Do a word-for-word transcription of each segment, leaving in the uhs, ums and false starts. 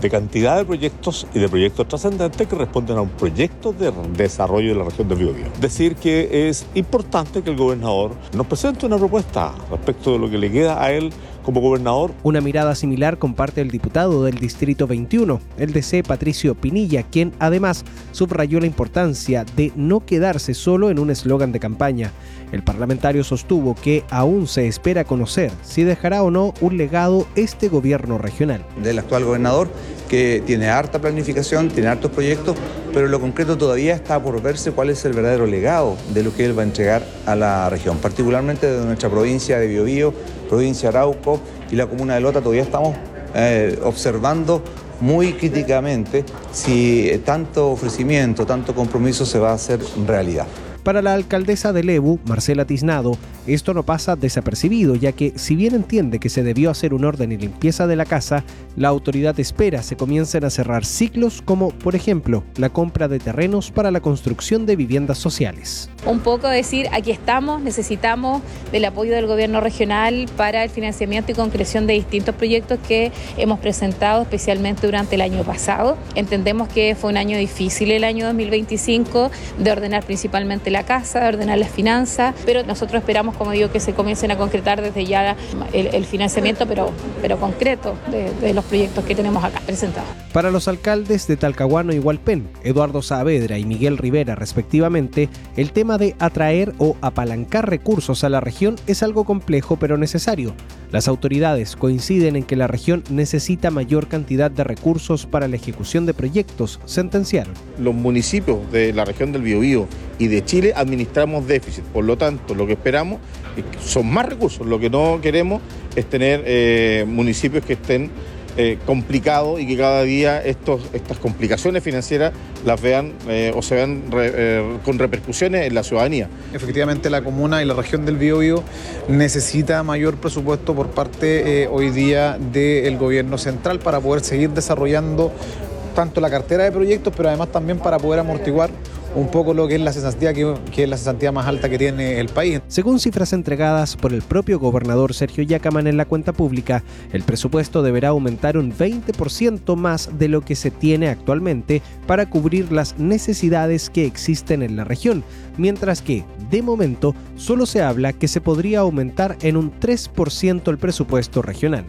de cantidad de proyectos y de proyectos trascendentes que responden a un proyecto de desarrollo de la región del Biobío. Decir que es importante que el gobernador nos presente una propuesta respecto de lo que le queda a él como gobernador. Una mirada similar comparte el diputado del Distrito veintiuno, el D C Patricio Pinilla, quien además subrayó la importancia de no quedarse solo en un eslogan de campaña. El parlamentario sostuvo que aún se espera conocer si dejará o no un legado este gobierno regional. Del actual gobernador, que tiene harta planificación, tiene hartos proyectos, pero en lo concreto todavía está por verse cuál es el verdadero legado de lo que él va a entregar a la región, particularmente de nuestra provincia de Biobío, provincia de Arauco y la comuna de Lota. Todavía estamos eh, observando muy críticamente si tanto ofrecimiento, tanto compromiso se va a hacer realidad. Para la alcaldesa de Lebu, Marcela Tiznado, esto no pasa desapercibido, ya que si bien entiende que se debió hacer un orden y limpieza de la casa, la autoridad espera se comiencen a cerrar ciclos como, por ejemplo, la compra de terrenos para la construcción de viviendas sociales. Un poco decir, aquí estamos, necesitamos del apoyo del gobierno regional para el financiamiento y concreción de distintos proyectos que hemos presentado, especialmente durante el año pasado. Entendemos que fue un año difícil el año dos mil veinticinco, de ordenar principalmente la casa, de ordenar las finanzas, pero nosotros esperamos, como digo, que se comiencen a concretar desde ya el, el financiamiento, pero, pero concreto de, de los proyectos que tenemos acá presentados. Para los alcaldes de Talcahuano y Hualpén, Eduardo Saavedra y Miguel Rivera respectivamente, el tema de atraer o apalancar recursos a la región es algo complejo pero necesario. Las autoridades coinciden en que la región necesita mayor cantidad de recursos para la ejecución de proyectos, sentenciaron. Los municipios de la región del Biobío y de Chile administramos déficit, por lo tanto lo que esperamos son más recursos. Lo que no queremos es tener eh, municipios que estén eh, complicados y que cada día estos, estas complicaciones financieras las vean eh, o se vean re, eh, con repercusiones en la ciudadanía. Efectivamente, la comuna y la región del Biobío necesita mayor presupuesto por parte eh, hoy día del gobierno central para poder seguir desarrollando tanto la cartera de proyectos, pero además también para poder amortiguar un poco lo que es la cesantía, que, que es la cesantía más alta que tiene el país. Según cifras entregadas por el propio gobernador Sergio Yacaman en la cuenta pública, el presupuesto deberá aumentar un veinte por ciento más de lo que se tiene actualmente para cubrir las necesidades que existen en la región, mientras que, de momento, solo se habla que se podría aumentar en un tres por ciento el presupuesto regional.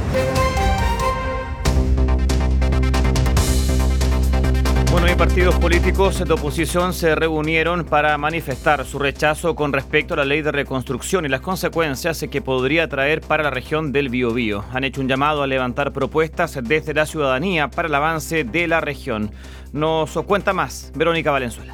Bueno, y partidos políticos de oposición se reunieron para manifestar su rechazo con respecto a la ley de reconstrucción y las consecuencias que podría traer para la región del Biobío. Han hecho un llamado a levantar propuestas desde la ciudadanía para el avance de la región. Nos cuenta más Verónica Valenzuela.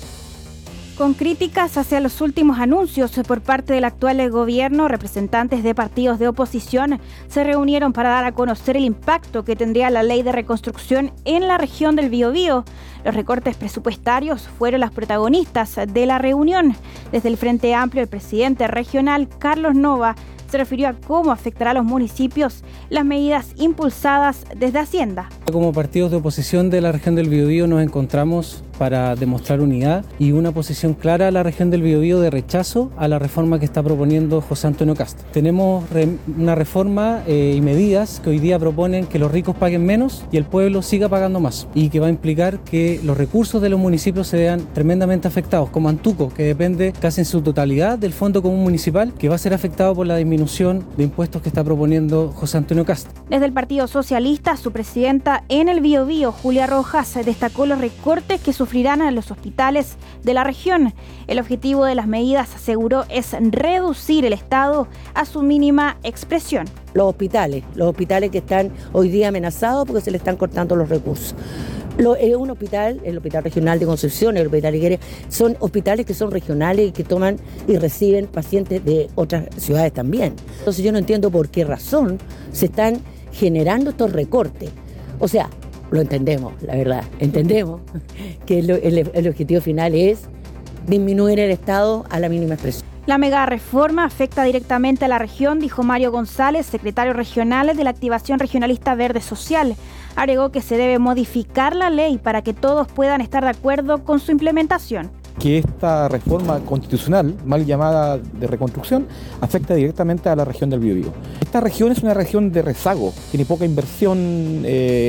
Con críticas hacia los últimos anuncios por parte del actual gobierno, representantes de partidos de oposición se reunieron para dar a conocer el impacto que tendría la ley de reconstrucción en la región del Biobío. Los recortes presupuestarios fueron las protagonistas de la reunión. Desde el Frente Amplio, el presidente regional, Carlos Nova, se refirió a cómo afectará a los municipios las medidas impulsadas desde Hacienda. Como partidos de oposición de la región del Biobío nos encontramos para demostrar unidad y una posición clara a la región del Biobío de rechazo a la reforma que está proponiendo José Antonio Kast. Tenemos re, una reforma eh, y medidas que hoy día proponen que los ricos paguen menos y el pueblo siga pagando más, y que va a implicar que los recursos de los municipios se vean tremendamente afectados, como Antuco, que depende casi en su totalidad del Fondo Común Municipal, que va a ser afectado por la disminución de impuestos que está proponiendo José Antonio Kast. Desde el Partido Socialista, su presidenta en el Biobío, Julia Rojas, destacó los recortes que sufrirán a los hospitales de la región. El objetivo de las medidas, aseguró, es reducir el Estado a su mínima expresión. Los hospitales, los hospitales que están hoy día amenazados porque se le están cortando los recursos. Lo, es un hospital, el Hospital Regional de Concepción, el Hospital Higuera, son hospitales que son regionales y que toman y reciben pacientes de otras ciudades también. Entonces yo no entiendo por qué razón se están generando estos recortes. O sea, lo entendemos, la verdad, entendemos que el, el, el objetivo final es disminuir el Estado a la mínima expresión. La mega reforma afecta directamente a la región, dijo Mario González, secretario regional de la Activación Regionalista Verde Social. Agregó que se debe modificar la ley para que todos puedan estar de acuerdo con su implementación. Que esta reforma constitucional, mal llamada de reconstrucción, afecta directamente a la región del Biobío. Esta región es una región de rezago, tiene poca inversión eh,